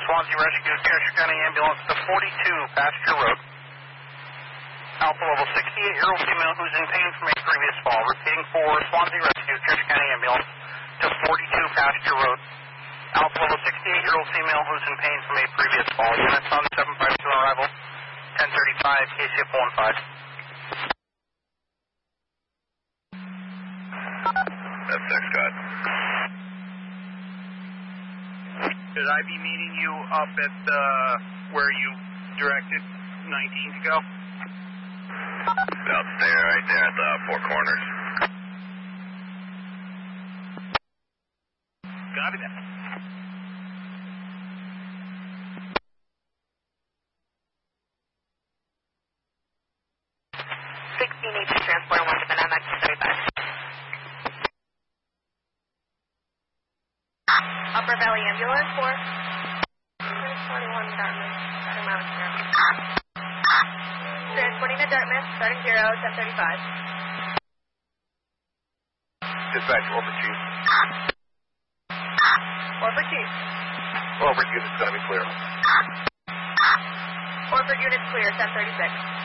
Swansea Rescue, Cheshire County Ambulance to 42 Pasture Road. Alpha level 68-year-old female who's in pain from a previous fall. Repeating for Swansea Rescue, Cheshire County Ambulance to 42 Pasture Road. Alpha level 68-year-old female who's in pain from a previous fall. Units on 752 on arrival, 1035, KCF 15. That's next, Scott. Should I be meeting you up at where you directed 19 to go? I'll stay right there at the Four Corners. Copy that. Needs to transport one to the MX 35. Upper Valley Ambulance for 21 Dartmouth, starting mileage 0. Transporting to Dartmouth, starting 0, 1035. Dispatch, over Chief. Over Chief. Over unit's going to be clear. Over unit's clear, 1036.